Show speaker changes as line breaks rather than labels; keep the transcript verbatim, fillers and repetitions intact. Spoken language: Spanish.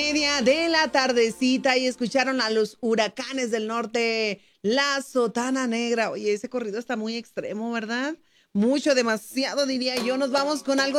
Media de la tardecita y escucharon a los Huracanes del Norte, La Sotana Negra. Oye, ese corrido está muy extremo, ¿verdad? Mucho, demasiado diría yo. Nos vamos con algo